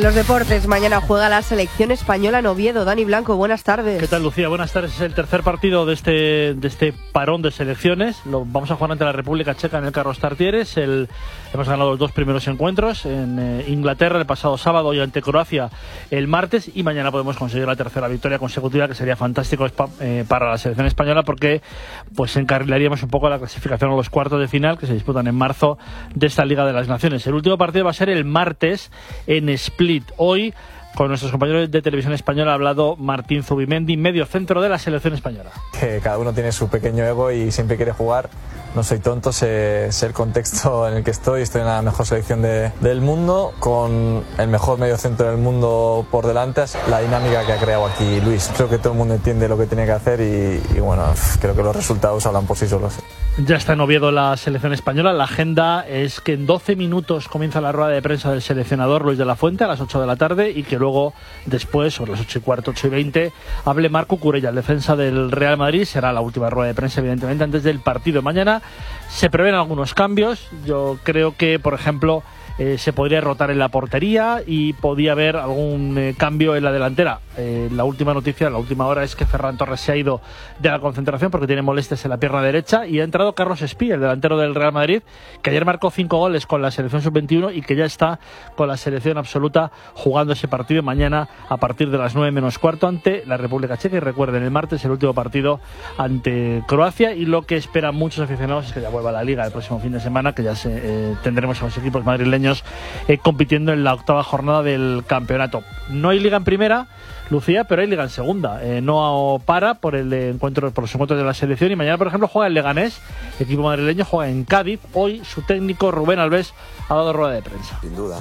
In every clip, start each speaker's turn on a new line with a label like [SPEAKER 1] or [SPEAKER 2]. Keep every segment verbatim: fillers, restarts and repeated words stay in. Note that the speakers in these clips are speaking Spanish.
[SPEAKER 1] Los deportes, mañana juega la selección española en Oviedo. Dani Blanco, buenas tardes.
[SPEAKER 2] ¿Qué tal, Lucía? Buenas tardes. Es el tercer partido de este de este parón de selecciones. Lo vamos a jugar ante la República Checa en el Carlos Tartieres. El, hemos ganado los dos primeros encuentros en eh, Inglaterra el pasado sábado y ante Croacia el martes, y mañana podemos conseguir la tercera victoria consecutiva, que sería fantástico eh, para la selección española, porque pues encarrilaríamos un poco la clasificación a los cuartos de final que se disputan en marzo de esta Liga de las Naciones. El último partido va a ser el martes en Split. Hoy, con nuestros compañeros de Televisión Española, ha hablado Martín Zubimendi, medio centro de la selección española.
[SPEAKER 3] Que cada uno tiene su pequeño ego y siempre quiere jugar. No soy tonto, sé, sé el contexto en el que estoy. Estoy en la mejor selección de, del mundo, con el mejor medio centro del mundo por delante. La dinámica que ha creado aquí Luis. Creo que todo el mundo entiende lo que tiene que hacer y, y bueno, creo que los resultados hablan por sí solos.
[SPEAKER 2] Ya está en Oviedo la selección española. La agenda es que en doce minutos comienza la rueda de prensa del seleccionador Luis de la Fuente a las ocho de la tarde, y que luego, después, sobre las ocho y cuarto, ocho y veinte, hable Marco Curella, el defensa del Real Madrid. Será la última rueda de prensa, evidentemente, antes del partido. Mañana se prevén algunos cambios. Yo creo que, por ejemplo, eh, se podría rotar en la portería y podría haber algún eh, cambio en la delantera. Eh, la última noticia, la última hora, es que Ferran Torres se ha ido de la concentración porque tiene molestias en la pierna derecha, y ha entrado Carlos Espí, el delantero del Real Madrid, que ayer marcó cinco goles con la selección sub veintiuno y que ya está con la selección absoluta jugando ese partido mañana a partir de las nueve menos cuarto ante la República Checa. Y recuerden, el martes el último partido ante Croacia, y lo que esperan muchos aficionados es que ya vuelva a la Liga el próximo fin de semana, que ya se, eh, tendremos a los equipos madrileños eh, compitiendo en la octava jornada del campeonato. No hay Liga en primera, Lucía, pero hay Liga en segunda. Eh, no para por el encuentro, por los encuentros de la selección, y mañana, por ejemplo, juega el Leganés, el equipo madrileño juega en Cádiz. Hoy su técnico Rubén Alves ha dado rueda de prensa.
[SPEAKER 4] Sin duda.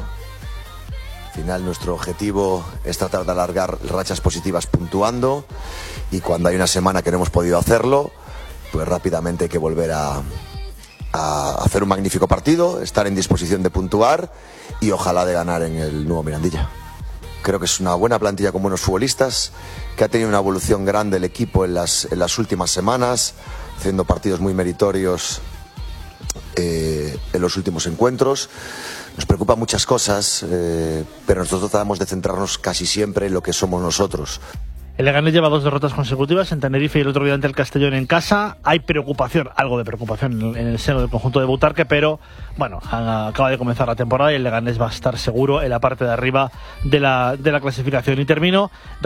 [SPEAKER 4] Al final nuestro objetivo es tratar de alargar rachas positivas puntuando, y cuando hay una semana que no hemos podido hacerlo, pues rápidamente hay que volver a, a hacer un magnífico partido, estar en disposición de puntuar y ojalá de ganar en el nuevo Mirandilla. Creo que es una buena plantilla con buenos futbolistas, que ha tenido una evolución grande el equipo en las, en las últimas semanas, haciendo partidos muy meritorios eh, en los últimos encuentros. Nos preocupan muchas cosas, eh, pero nosotros tratamos de centrarnos casi siempre en lo que somos nosotros.
[SPEAKER 2] El Leganés lleva dos derrotas consecutivas en Tenerife y el otro día ante el Castellón en casa. Hay preocupación, algo de preocupación en el seno del conjunto de Butarque, pero bueno, acaba de comenzar la temporada y el Leganés va a estar seguro en la parte de arriba de la, de la clasificación. Y termino